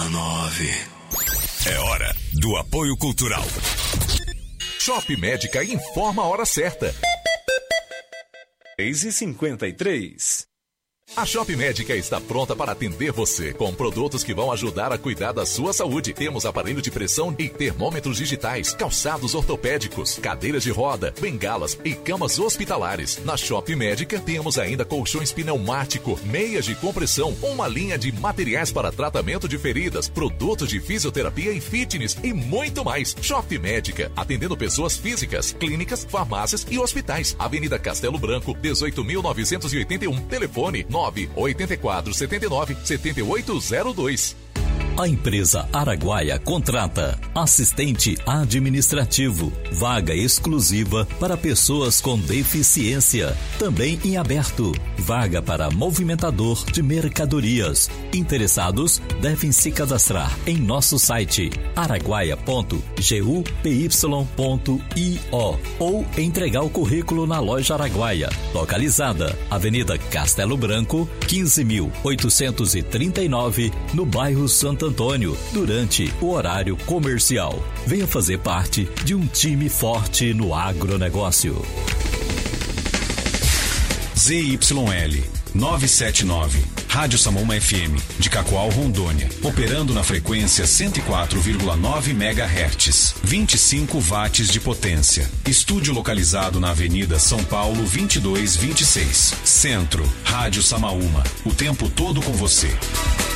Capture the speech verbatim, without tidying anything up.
vírgula nove. É hora do apoio cultural. Shop Médica informa a hora certa. seis e cinquenta e três. A Shop Médica está pronta para atender você com produtos que vão ajudar a cuidar da sua saúde. Temos aparelho de pressão e termômetros digitais, calçados ortopédicos, cadeiras de roda, bengalas e camas hospitalares. Na Shop Médica temos ainda colchões pneumático, meias de compressão, uma linha de materiais para tratamento de feridas, produtos de fisioterapia e fitness e muito mais. Shop Médica, atendendo pessoas físicas, clínicas, farmácias e hospitais. Avenida Castelo Branco, dezoito mil novecentos e oitenta e um. Telefone nove oito quatro sete nove sete oito zero dois. A empresa Araguaia contrata assistente administrativo, vaga exclusiva para pessoas com deficiência, também em aberto, vaga para movimentador de mercadorias. Interessados devem se cadastrar em nosso site araguaia ponto gupy ponto io ou entregar o currículo na loja Araguaia, localizada Avenida Castelo Branco, quinze mil oitocentos e trinta e nove, no bairro Santo Antônio, durante o horário comercial. Venha fazer parte de um time forte no agronegócio. Z Y L novecentos e setenta e nove, Rádio Samoma F M, de Cacoal, Rondônia, operando na frequência cento e quatro vírgula nove megahertz, vinte e cinco watts de potência. Estúdio localizado na Avenida São Paulo vinte e dois vinte e seis, Centro. Rádio Samaúma, o tempo todo com você.